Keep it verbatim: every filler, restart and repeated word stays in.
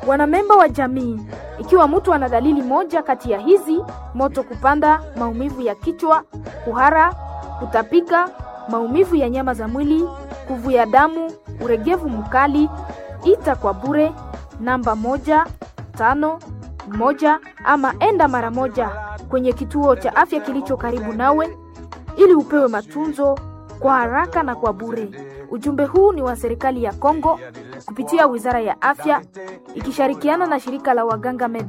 Wanamemba wa jamii, ikiwa mtu ana dalili moja kati ya hizi: moto kupanda, maumivu ya kichwa, kuhara, kutapika, maumivu ya nyama za mwili, kuvuja damu, uregevu mkali, ita kwa bure namba moja tano moja ama enda mara moja kwenye kituo cha afya kilicho karibu nawe ili upewe matunzo kwa haraka na kwa bure. Ujumbe huu ni wa serikali ya Kongo kupitia Wizara ya Afya ikishirikiana na shirika la waganga Med